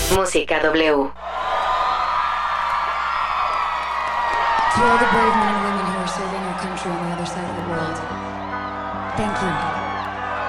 Música W. To all the brave men and women who are serving our country on the other side of the world, thank you.